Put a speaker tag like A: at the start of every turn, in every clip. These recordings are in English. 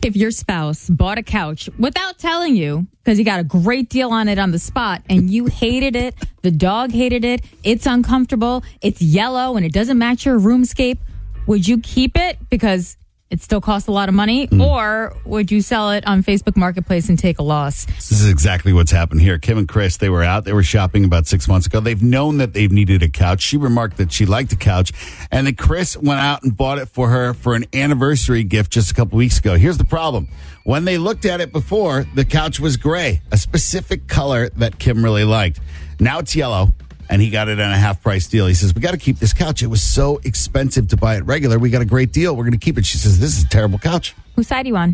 A: If your spouse bought a couch without telling you, because he got a great deal on it on the spot, and you hated it, the dog hated it, it's uncomfortable, it's yellow, and it doesn't match your roomscape, would you keep it because it still costs a lot of money, or would you sell it on Facebook Marketplace and take a loss?
B: This is exactly what's happened here. Kim and Chris, they were out. They were shopping about 6 months ago. They've known that they've needed a couch. She remarked that she liked the couch, and then Chris went out and bought it for her for an anniversary gift just a couple weeks ago. Here's the problem. When they looked at it before, the couch was gray, a specific color that Kim really liked. Now it's yellow. And he got it on a half-price deal. He says, we got to keep this couch. It was so expensive to buy it regular. We got a great deal. We're going to keep it. She says, this is a terrible couch.
A: Whose side are you on?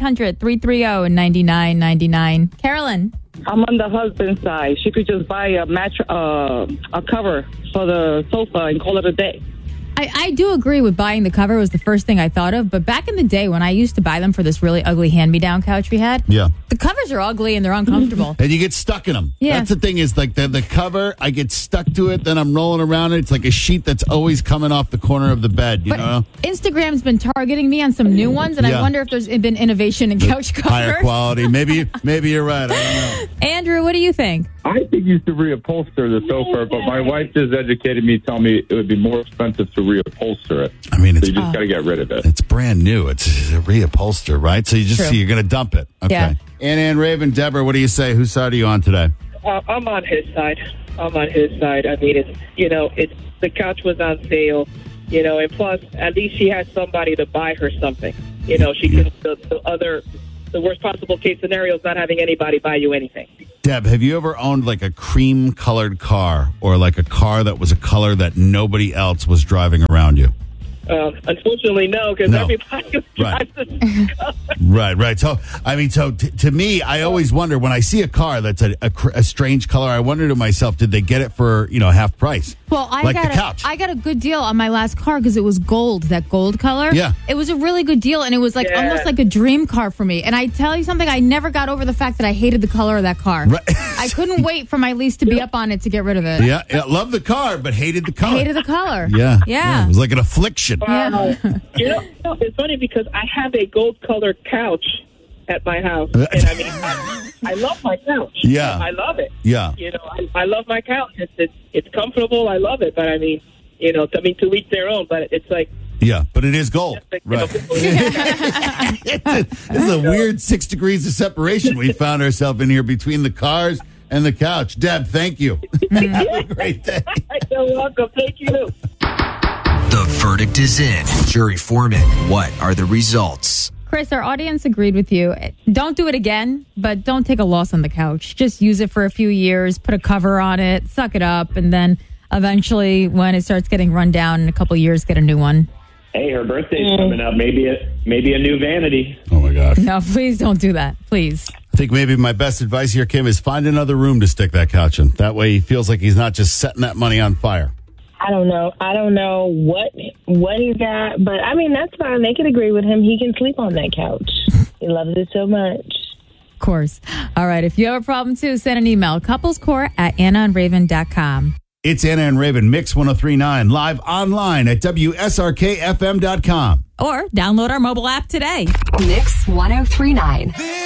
A: 1-800-330-9999. Carolyn.
C: I'm on the husband's side. She could just buy a cover for the sofa and call it a day.
A: I do agree with buying the cover was the first thing I thought of. But back in the day when I used to buy them for this really ugly hand-me-down couch we had,
B: yeah,
A: the covers are ugly and they're uncomfortable.
B: And you get stuck in them.
A: Yeah.
B: That's the thing is like the cover, I get stuck to it, then I'm rolling around it. It's like a sheet that's always coming off the corner of the bed, you know?
A: Instagram's been targeting me on some new ones, and I wonder if there's been innovation in couch covers.
B: Higher quality. Maybe you're right. I don't know.
A: Andrew, what do you think?
D: I think you should reupholster the sofa, but my wife just educated me, telling me it would be more expensive to reupholster it.
B: I mean,
D: so you just got to get rid of it.
B: It's brand new. It's a reupholster, right? So you're going to dump it. Okay.
A: Yeah.
B: Ann Raven, Deborah, what do you say? Whose side are you on today?
C: I'm on his side. I mean, it's the couch was on sale, and plus, at least she has somebody to buy her something. She can, the worst possible case scenario is not having anybody buy you anything.
B: Deb, have you ever owned like a cream-colored car or like a car that was a color that nobody else was driving around you?
C: Unfortunately, no, because everybody drives this color.
B: Right. So, to me, I always wonder when I see a car that's a strange color, I wonder to myself, did they get it for, half price?
A: Well,
B: the couch.
A: I got a good deal on my last car because it was gold, that gold color.
B: Yeah.
A: It was a really good deal, and it was almost like a dream car for me. And I tell you something, I never got over the fact that I hated the color of that car.
B: Right.
A: I couldn't wait for my lease to be up on it to get rid of it.
B: Yeah, love the car, but hated the color.
A: Hated the color.
B: Yeah. It was like an affliction.
A: Yeah.
C: It's funny because I have a gold-colored couch at my house, and I love my couch.
B: Yeah,
C: I love it.
B: Yeah,
C: I love my couch. It's comfortable. I love it, but to each their own. But it's like.
B: Yeah, but it is gold. Right. It's a weird 6 degrees of separation we found ourselves in here between the cars and the couch. Deb, thank you. Have a great day.
C: You're welcome. Thank you.
E: The verdict is in. Jury foreman, what are the results?
A: Chris, our audience agreed with you. Don't do it again, but don't take a loss on the couch. Just use it for a few years, put a cover on it, suck it up, and then eventually when it starts getting run down in a couple of years, get a new one.
F: Hey, her birthday's coming up. Maybe a new vanity.
B: Oh, my gosh.
A: No, please don't do that. Please.
B: I think maybe my best advice here, Kim, is find another room to stick that couch in. That way he feels like he's not just setting that money on fire.
G: I don't know what he's at, but that's fine. They can agree with him. He can sleep on that couch. He loves it so much.
A: Of course. All right. If you have a problem too, send an email. couplescore@AnnaandRaven.com.
B: It's Anna and Raven, Mix 103.9, live online at WSRKFM.com.
A: Or download our mobile app today.
H: Mix 103.9.